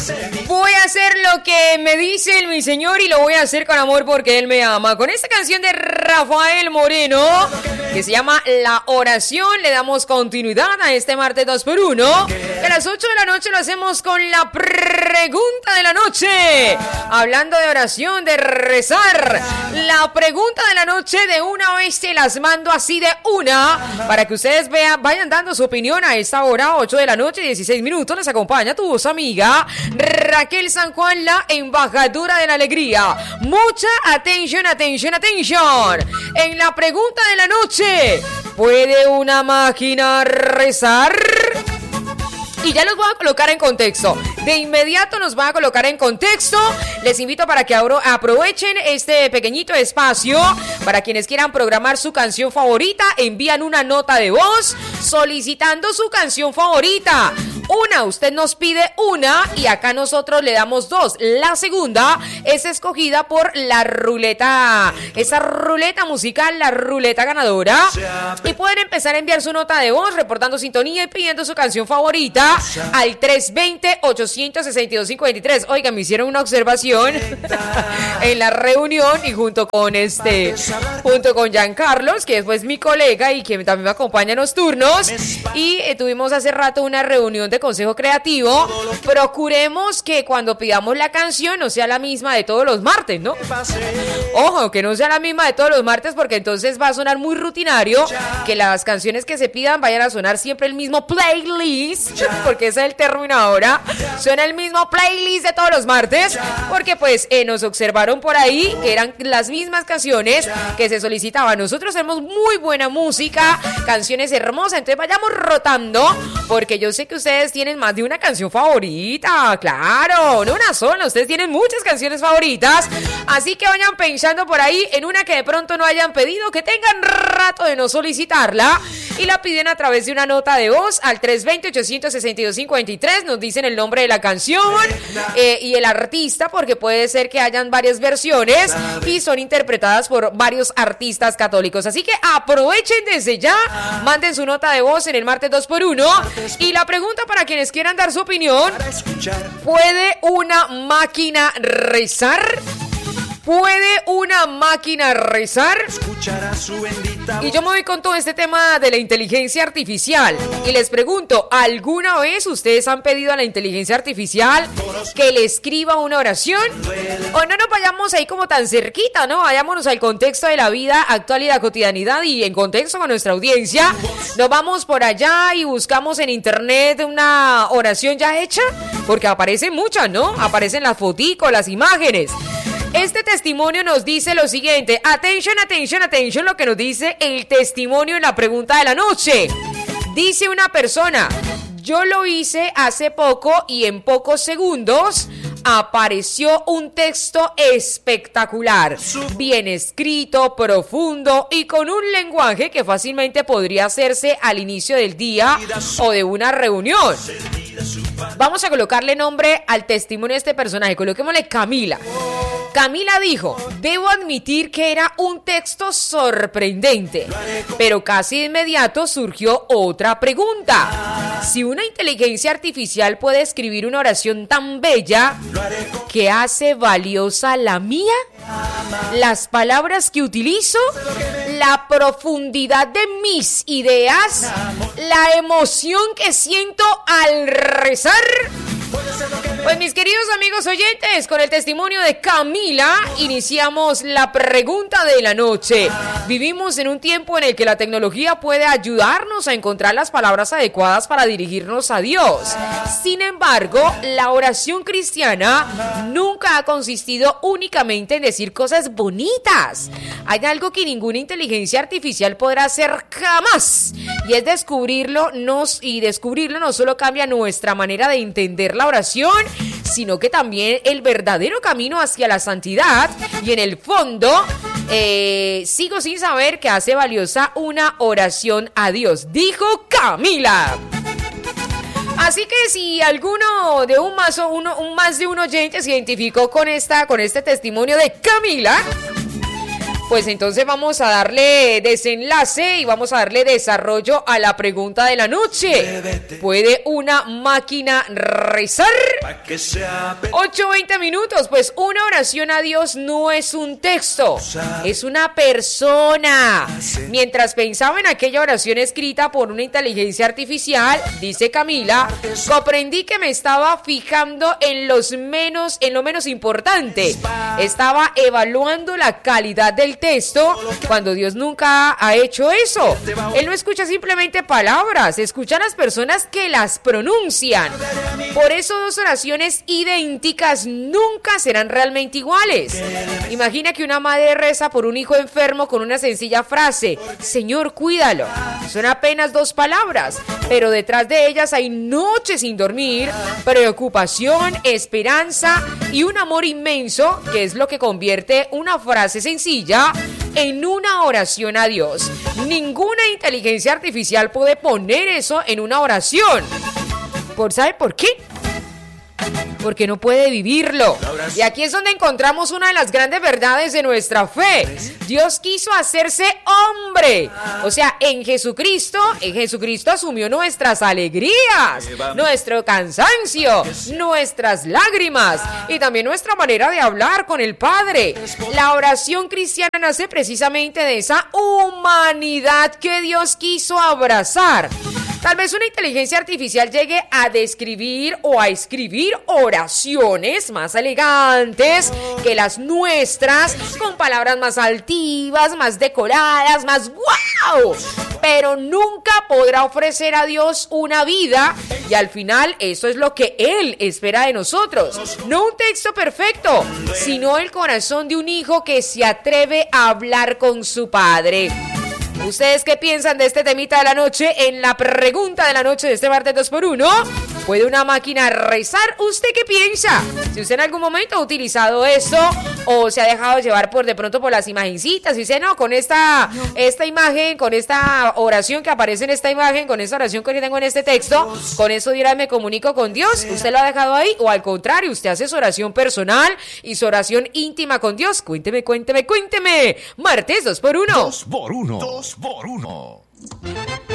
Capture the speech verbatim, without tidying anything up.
Voy a hacer lo que me dice mi señor y lo voy a hacer con amor porque él me ama. Con esta canción de Rafael Moreno que se llama La Oración, le damos continuidad a este martes dos por uno. A las ocho de la noche lo hacemos con la pregunta de la noche. Hablando de oración, de rezar. La pregunta de la noche de una vez te las mando así de una para que ustedes vean, vayan dando su opinión a esta hora, ocho de la noche, dieciséis minutos. Les acompaña tu voz amiga Raquel San Juan, la embajadora de la alegría. Mucha atención, atención, atención. En la pregunta de la noche, ¿puede una máquina rezar? Y ya los voy a colocar en contexto. De inmediato nos van a colocar en contexto. Les invito para que aprovechen este pequeñito espacio. Para quienes quieran programar su canción favorita, envían una nota de voz solicitando su canción favorita. Una, usted nos pide una y acá nosotros le damos dos. La segunda es escogida por la ruleta, esa ruleta musical, la ruleta ganadora. Y pueden empezar a enviar su nota de voz reportando sintonía y pidiendo su canción favorita al tres dos cero, ocho seis dos, cinco tres. Oigan, me hicieron una observación en la reunión y junto con este, junto con Giancarlos, que es mi colega y que también me acompaña en los turnos, y eh, tuvimos hace rato una reunión de consejo creativo. Procuremos que cuando pidamos la canción no sea la misma de todos los martes, ¿no? Ojo, que no sea la misma de todos los martes, porque entonces va a sonar muy rutinario que las canciones que se pidan vayan a sonar siempre el mismo playlist, porque ese es el término ahora. Suena el mismo playlist de todos los martes, porque pues eh, nos observaron por ahí que eran las mismas canciones que se solicitaban. Nosotros tenemos muy buena música, canciones hermosas, entonces vayamos rotando, porque yo sé que ustedes tienen más de una canción favorita, claro, no una sola, ustedes tienen muchas canciones favoritas, así que vayan pensando por ahí en una que de pronto no hayan pedido, que tengan rato de no solicitarla y la piden a través de una nota de voz al tres dos cero, ocho seis dos, cinco tres. Nos dicen el nombre de la canción eh, y el artista, porque puede ser que hayan varias versiones y son interpretadas por varios artistas católicos, así que aprovechen desde ya, manden su nota de voz en el martes dos por uno. Y la pregunta para quienes quieran dar su opinión: ¿puede una máquina rezar? ¿Puede una máquina rezar? Y yo me voy con todo este tema de la inteligencia artificial y les pregunto, ¿alguna vez ustedes han pedido a la inteligencia artificial que le escriba una oración? O no nos vayamos ahí como tan cerquita, ¿no? Vayámonos al contexto de la vida actual y la cotidianidad, y en contexto con nuestra audiencia. Nos vamos por allá y buscamos en internet una oración ya hecha, porque aparecen muchas, ¿no? Aparecen las foticos, las imágenes. Este testimonio nos dice lo siguiente. Atención, atención, atención, lo que nos dice el testimonio en la pregunta de la noche. Dice una persona: yo lo hice hace poco y en pocos segundos apareció un texto espectacular, bien escrito, profundo y con un lenguaje que fácilmente podría hacerse al inicio del día o de una reunión. Vamos a colocarle nombre al testimonio de este personaje. Coloquémosle Camila. Camila dijo: debo admitir que era un texto sorprendente, pero casi de inmediato surgió otra pregunta. Si una inteligencia artificial puede escribir una oración tan bella, ¿qué hace valiosa la mía? ¿Las palabras que utilizo? ¿La profundidad de mis ideas? ¿La emoción que siento al rezar? Pues mis queridos amigos oyentes, con el testimonio de Camila iniciamos la pregunta de la noche. Vivimos en un tiempo en el que la tecnología puede ayudarnos a encontrar las palabras adecuadas para dirigirnos a Dios. Sin embargo, la oración cristiana nunca ha consistido únicamente en decir cosas bonitas. Hay algo que ninguna inteligencia artificial podrá hacer jamás, y es descubrirlo nos, y descubrirlo no solo cambia nuestra manera de entender la oración, sino que también el verdadero camino hacia la santidad. Y en el fondo, eh, sigo sin saber qué hace valiosa una oración a Dios, dijo Camila. Así que si alguno de un más, o uno, un más de un oyente se identificó con, esta, con este testimonio de Camila, Pues entonces vamos a darle desenlace y vamos a darle desarrollo a la pregunta de la noche. ¿Puede una máquina rezar? ocho veinte minutos. Pues una oración a Dios no es un texto, es una persona. Mientras pensaba en aquella oración escrita por una inteligencia artificial, dice Camila, comprendí que me estaba fijando en los menos, en lo menos importante. Estaba evaluando la calidad del texto cuando Dios nunca ha hecho eso. Él no escucha simplemente palabras, escucha a las personas que las pronuncian. Por eso dos oraciones idénticas nunca serán realmente iguales. Imagina que una madre reza por un hijo enfermo con una sencilla frase: Señor, cuídalo. Son apenas dos palabras, pero detrás de ellas hay noches sin dormir, preocupación, esperanza y un amor inmenso, que es lo que convierte una frase sencilla en una oración a Dios. Ninguna inteligencia artificial puede poner eso en una oración. ¿Por sabe por qué? Porque no puede vivirlo. Y aquí es donde encontramos una de las grandes verdades de nuestra fe. Dios quiso hacerse hombre. O sea, en Jesucristo, en Jesucristo asumió nuestras alegrías, nuestro cansancio, nuestras lágrimas y también nuestra manera de hablar con el Padre. La oración cristiana nace precisamente de esa humanidad que Dios quiso abrazar. Tal vez una inteligencia artificial llegue a describir o a escribir oraciones más elegantes que las nuestras, con palabras más altivas, más decoradas, más ¡wow! Pero nunca podrá ofrecer a Dios una vida, y al final eso es lo que Él espera de nosotros. No un texto perfecto, sino el corazón de un hijo que se atreve a hablar con su padre. ¿Ustedes qué piensan de este temita de la noche? En la pregunta de la noche de este martes dos por uno, ¿puede una máquina rezar? ¿Usted qué piensa? Si usted en algún momento ha utilizado eso o se ha dejado llevar por de pronto por las imagencitas, y dice, no, con esta, esta imagen, con esta oración que aparece en esta imagen, con esta oración que tengo en este texto, con eso dirá me comunico con Dios. ¿Usted lo ha dejado ahí? O al contrario, usted hace su oración personal y su oración íntima con Dios. Cuénteme, cuénteme, cuénteme. Martes dos por uno. dos por uno. dos por uno.